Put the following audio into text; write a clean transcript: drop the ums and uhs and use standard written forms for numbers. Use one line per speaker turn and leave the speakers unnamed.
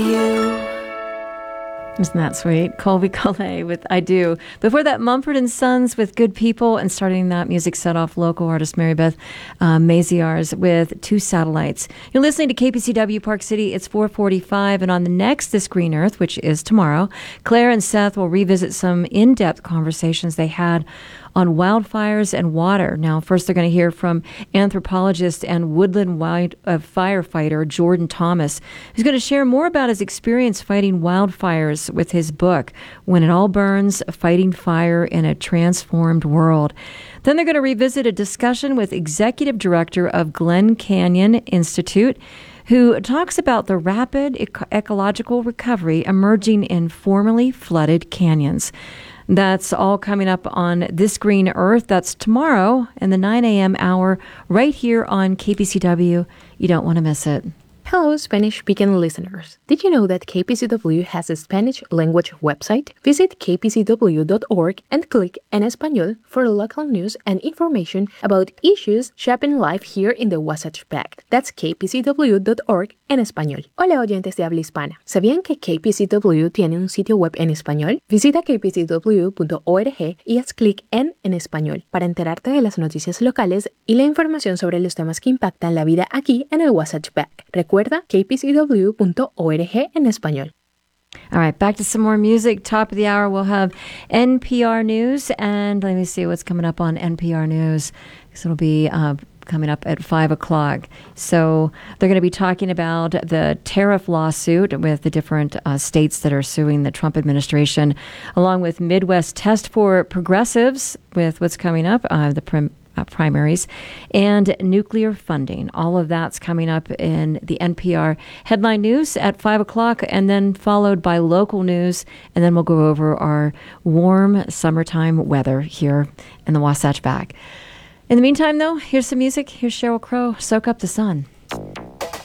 Isn't that sweet? Colby Calais with I Do. Before that, Mumford & Sons with Good People, and starting that music set off, local artist Mary Beth Maziarz with Two Satellites. You're listening to KPCW Park City. It's 4:45, and on the next This Green Earth, which is tomorrow, Claire and Seth will revisit some in-depth conversations they had on wildfires and water. Now, first they're going to hear from anthropologist and woodland firefighter Jordan Thomas, who's going to share more about his experience fighting wildfires with his book, When It All Burns, Fighting Fire in a Transformed World. Then they're going to revisit a discussion with executive director of Glen Canyon Institute, who talks about the rapid ecological recovery emerging in formerly flooded canyons. That's all coming up on This Green Earth. That's tomorrow in the 9 a.m. hour right here on KPCW. You don't want to miss it.
Hello, Spanish-speaking listeners. Did you know that KPCW has a Spanish language website? Visit kpcw.org and click En Español for local news and information about issues shaping life here in the Wasatch Back. That's kpcw.org en español. Hola, oyentes de habla hispana. ¿Sabían que KPCW tiene un sitio web en español? Visita kpcw.org y haz clic en Español para enterarte de las noticias locales y la información sobre los temas que impactan la vida aquí en el Wasatch Back. Recuerda kpcw.org en español.
All right, back to some more music. Top of the hour, we'll have NPR News. And let me see what's coming up on NPR News. Because it'll be coming up at 5 o'clock. So they're going to be talking about the tariff lawsuit with the different states that are suing the Trump administration, along with Midwest Test for Progressives with what's coming up, primaries, and nuclear funding. All of that's coming up in the NPR headline news at 5 o'clock, and then followed by local news, and then we'll go over our warm summertime weather here in the Wasatch Back. In the meantime, though, here's some music. Here's Sheryl Crow, Soak Up the Sun.